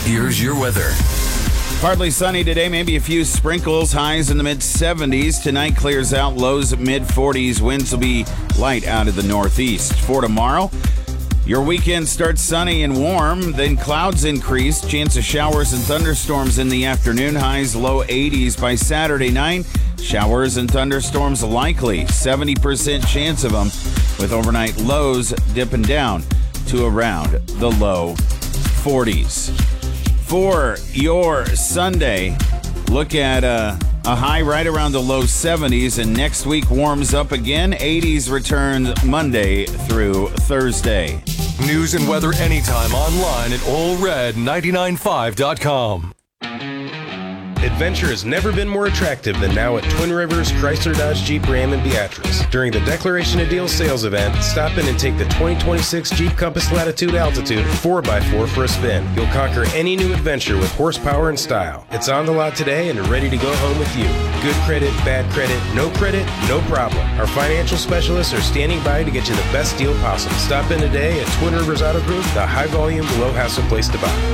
Here's your weather. Partly sunny today, maybe a few sprinkles, highs in the mid-70s. Tonight clears out, lows mid-40s. Winds will be light out of the northeast. For tomorrow, your weekend starts sunny and warm, then clouds increase. Chance of showers and thunderstorms in the afternoon, highs low 80s by Saturday night. Showers and thunderstorms likely, 70% chance of them, with overnight lows dipping down to around the low 40s. For your Sunday, look at a high right around the low 70s, and next week warms up again. 80s returns Monday through Thursday. News and weather anytime online at allred995.com. Adventure has never been more attractive than now at Twin Rivers Chrysler Dodge Jeep Ram in Beatrice. During the Declaration of Deals sales event, stop in and take the 2026 Jeep Compass Latitude Altitude 4x4 for a spin. You'll conquer any new adventure with horsepower and style. It's on the lot today and ready to go home with you. Good credit, bad credit, no problem. Our financial specialists are standing by to get you the best deal possible. Stop in today at Twin Rivers Auto Group, the high volume, low hassle place to buy.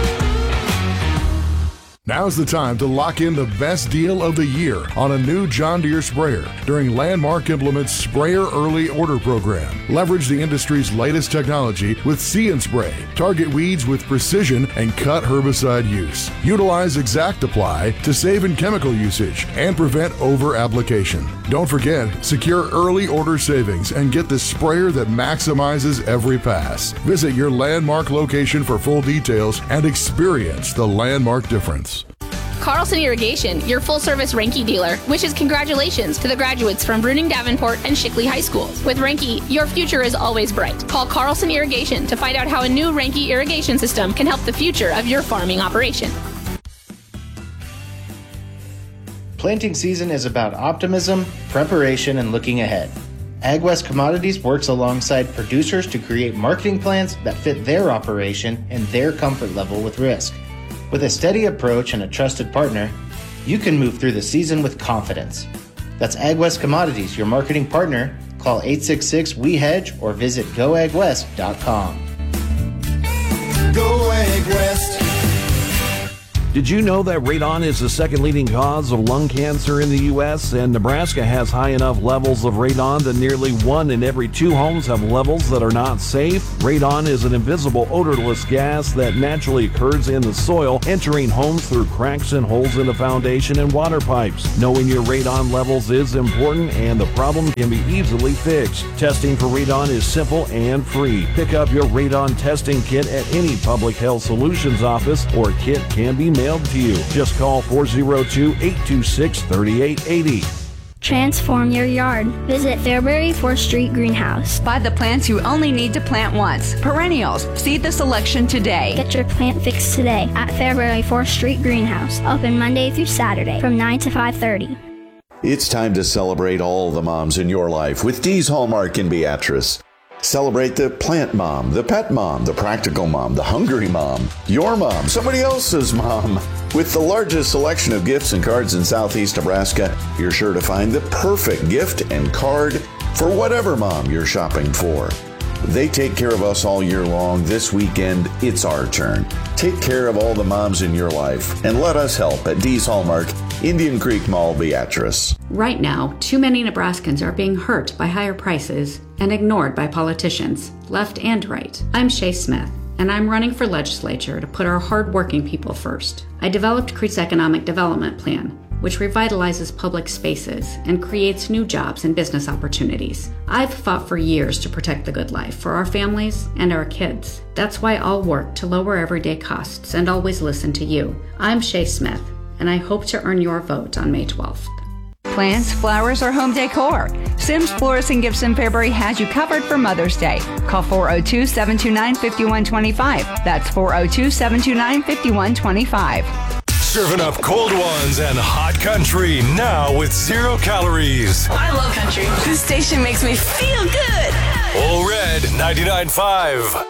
Now's the time to lock in the best deal of the year on a new John Deere sprayer during Landmark Implement's Sprayer Early Order Program. Leverage the industry's latest technology with See and Spray. Target weeds with precision and cut herbicide use. Utilize Exact Apply to save in chemical usage and prevent over-application. Don't forget, secure early order savings and get the sprayer that maximizes every pass. Visit your Landmark location for full details and experience the Landmark difference. Carlson Irrigation, your full-service Renke dealer, wishes congratulations to the graduates from Bruning Davenport and Shickley High Schools. With Renke, your future is always bright. Call Carlson Irrigation to find out how a new Renke irrigation system can help the future of your farming operation. Planting season is about optimism, preparation, and looking ahead. AgWest Commodities works alongside producers to create marketing plans that fit their operation and their comfort level with risk. With a steady approach and a trusted partner, you can move through the season with confidence. That's AgWest Commodities, your marketing partner. Call 866-WE-HEDGE or visit goagwest.com. Go AgWest. Did you know that radon is the second leading cause of lung cancer in the U.S., and Nebraska has high enough levels of radon that nearly 1 in every 2 homes have levels that are not safe? Radon is an invisible, odorless gas that naturally occurs in the soil, entering homes through cracks and holes in the foundation and water pipes. Knowing your radon levels is important, and the problem can be easily fixed. Testing for radon is simple and free. Pick up your radon testing kit at any Public Health Solutions office, or a kit can be mailed to you. Just call 402-826-3880. Transform your yard. Visit Fairbury 4th Street Greenhouse. Buy the plants you only need to plant once. Perennials. See the selection today. Get your plant fix today at Fairbury 4th Street Greenhouse. Open Monday through Saturday from 9 to 5:30. It's time to celebrate all the moms in your life with Dee's Hallmark in Beatrice. Celebrate the plant mom, the pet mom, the practical mom, the hungry mom, your mom, somebody else's mom. With the largest selection of gifts and cards in Southeast Nebraska, you're sure to find the perfect gift and card for whatever mom you're shopping for. They take care of us all year long. This weekend, it's our turn. Take care of all the moms in your life and let us help at Dee's Hallmark, Indian Creek Mall, Beatrice. Right now, too many Nebraskans are being hurt by higher prices and ignored by politicians, left and right. I'm Shay Smith, and I'm running for legislature to put our hard-working people first. I developed Crete's Economic Development Plan, which revitalizes public spaces and creates new jobs and business opportunities. I've fought for years to protect the good life for our families and our kids. That's why I'll work to lower everyday costs and always listen to you. I'm Shay Smith, and I hope to earn your vote on May 12th. Plants, flowers, or home decor. Sims Florist in Gibson Fairbury has you covered for Mother's Day. Call 402-729-5125. That's 402-729-5125. Serving up cold ones and hot country now with 0 calories. I love country. This station makes me feel good. All Red 99.5.